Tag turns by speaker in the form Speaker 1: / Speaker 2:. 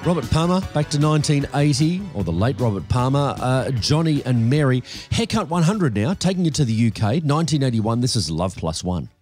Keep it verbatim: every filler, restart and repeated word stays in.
Speaker 1: Robert Palmer, back to nineteen eighty, or the late Robert Palmer. Uh, Johnny and Mary. Haircut one hundred now, taking you to the U K. nineteen eighty-one, this is Love Plus One.